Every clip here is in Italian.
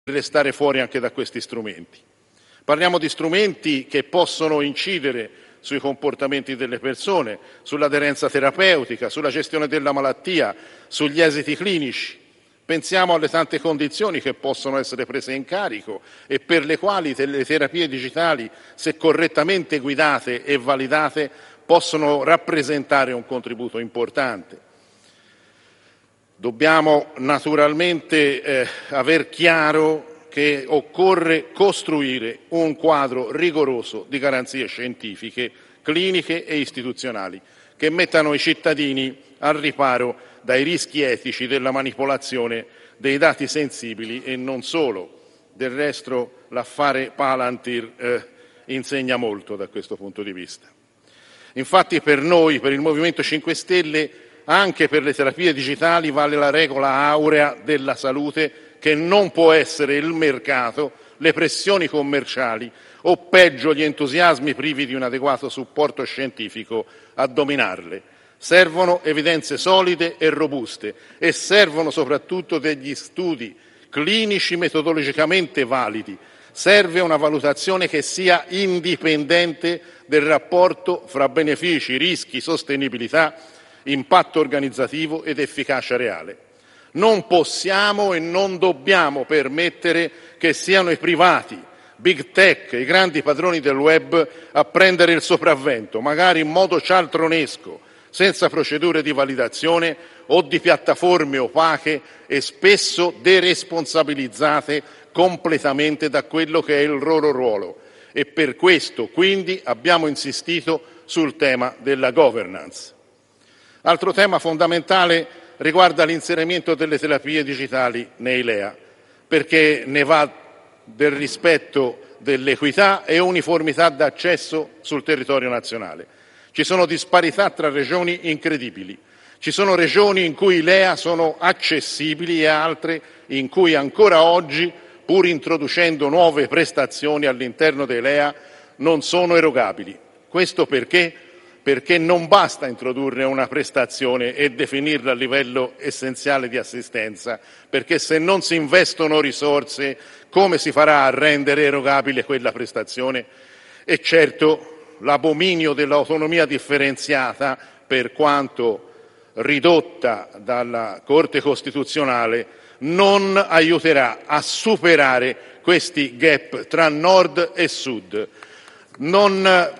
restare fuori anche da questi strumenti. Parliamo di strumenti che possono incidere sui comportamenti delle persone, sull'aderenza terapeutica, sulla gestione della malattia, sugli esiti clinici. Pensiamo alle tante condizioni che possono essere prese in carico e per le quali le terapie digitali, se correttamente guidate e validate, possono rappresentare un contributo importante. Dobbiamo naturalmente aver chiaro che occorre costruire un quadro rigoroso di garanzie scientifiche, cliniche e istituzionali che mettano i cittadini al riparo dai rischi etici della manipolazione dei dati sensibili e non solo. Del resto l'affare Palantir insegna molto da questo punto di vista. Infatti per noi, per il Movimento 5 Stelle, anche per le terapie digitali vale la regola aurea della salute, che non può essere il mercato, le pressioni commerciali o peggio gli entusiasmi privi di un adeguato supporto scientifico a dominarle. Servono evidenze solide e robuste e servono soprattutto degli studi clinici metodologicamente validi. Serve una valutazione che sia indipendente del rapporto fra benefici, rischi, sostenibilità, impatto organizzativo ed efficacia reale. Non possiamo e non dobbiamo permettere che siano i privati, big tech, i grandi padroni del web a prendere il sopravvento, magari in modo cialtronesco, senza procedure di validazione o di piattaforme opache e spesso deresponsabilizzate completamente da quello che è il loro ruolo. E per questo, quindi, abbiamo insistito sul tema della governance. Altro tema fondamentale riguarda l'inserimento delle terapie digitali nei LEA, perché ne va del rispetto dell'equità e uniformità d'accesso sul territorio nazionale. Ci sono disparità tra regioni incredibili. Ci sono regioni in cui i LEA sono accessibili e altre in cui ancora oggi, pur introducendo nuove prestazioni all'interno dei LEA, non sono erogabili. Questo perché? Perché non basta introdurre una prestazione e definirla a livello essenziale di assistenza, perché se non si investono risorse, come si farà a rendere erogabile quella prestazione? E certo, l'abominio dell'autonomia differenziata, per quanto ridotta dalla Corte Costituzionale, non aiuterà a superare questi gap tra nord e sud. Non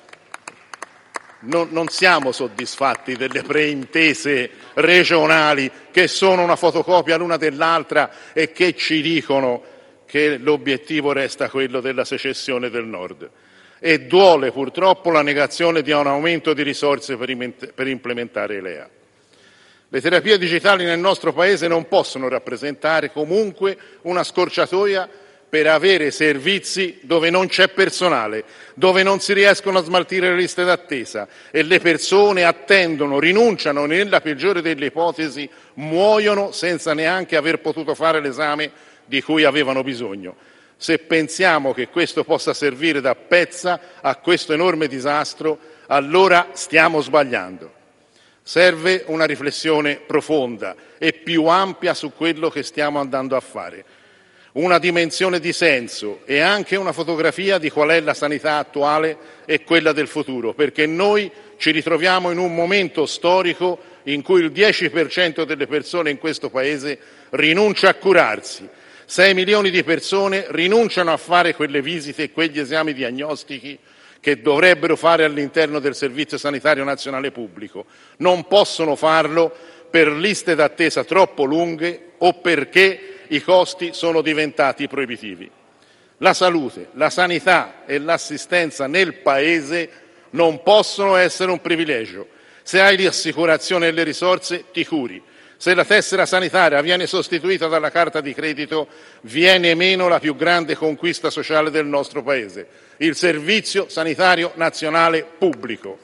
siamo soddisfatti delle preintese regionali che sono una fotocopia l'una dell'altra e che ci dicono che l'obiettivo resta quello della secessione del Nord. E duole purtroppo la negazione di un aumento di risorse per implementare i LEA. Le terapie digitali nel nostro Paese non possono rappresentare comunque una scorciatoia per avere servizi dove non c'è personale, dove non si riescono a smaltire le liste d'attesa e le persone attendono, rinunciano e nella peggiore delle ipotesi muoiono senza neanche aver potuto fare l'esame di cui avevano bisogno. Se pensiamo che questo possa servire da pezza a questo enorme disastro, allora stiamo sbagliando. Serve una riflessione profonda e più ampia su quello che stiamo andando a fare. Una dimensione di senso e anche una fotografia di qual è la sanità attuale e quella del futuro, perché noi ci ritroviamo in un momento storico in cui il 10% delle persone in questo Paese rinuncia a curarsi, 6 milioni di persone rinunciano a fare quelle visite e quegli esami diagnostici che dovrebbero fare all'interno del Servizio Sanitario Nazionale Pubblico. Non possono farlo per liste d'attesa troppo lunghe o perché i costi sono diventati proibitivi. La salute, la sanità e l'assistenza nel Paese non possono essere un privilegio. Se hai l'assicurazione e le risorse, ti curi. Se la tessera sanitaria viene sostituita dalla carta di credito, viene meno la più grande conquista sociale del nostro Paese, il Servizio Sanitario Nazionale Pubblico.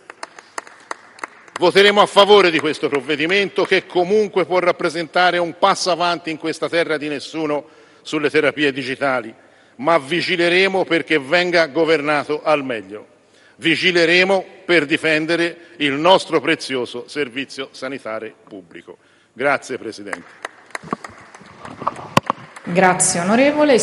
Voteremo a favore di questo provvedimento che comunque può rappresentare un passo avanti in questa terra di nessuno sulle terapie digitali, ma vigileremo perché venga governato al meglio. Vigileremo per difendere il nostro prezioso Servizio Sanitario Pubblico. Grazie Presidente. Grazie onorevole.